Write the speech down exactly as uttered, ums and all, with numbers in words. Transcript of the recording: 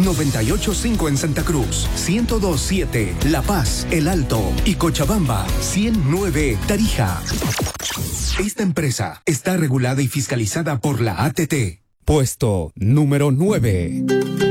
noventa y ocho punto cinco en Santa Cruz, ciento dos punto siete La Paz, El Alto y Cochabamba, ciento nueve Tarija. Esta empresa está regulada y fiscalizada por la A T T. Puesto número nueve.